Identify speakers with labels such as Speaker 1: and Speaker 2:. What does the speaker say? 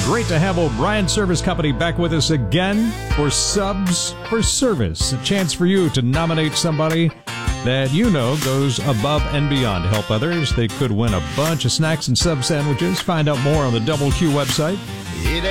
Speaker 1: Great to have O'Brien Service Company back with us again for Subs for Service. A chance for you to nominate somebody that you know goes above and beyond to help others. They could win a bunch of snacks and sub sandwiches. Find out more on the Double Q website.